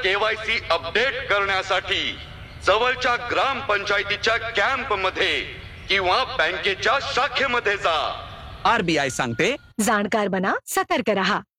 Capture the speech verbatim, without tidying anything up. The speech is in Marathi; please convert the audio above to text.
केवायसी अपडेट करण्यासाठी जवळच्या ग्रामपंचायतीच्या कॅम्प मध्ये किंवा बँकेच्या शाखेमध्ये जा. आरबीआय सांगते, जाणकार बना, सतर्क रहा.